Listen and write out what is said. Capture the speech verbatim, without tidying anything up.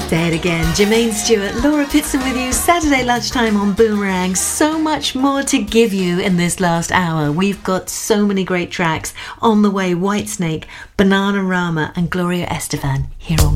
Say it again. Jermaine Stewart, Laura Pitson with you, Saturday lunchtime on Boomerang. So much more to give you in this last hour. We've got so many great tracks on the way. Whitesnake, Bananarama and Gloria Estefan here on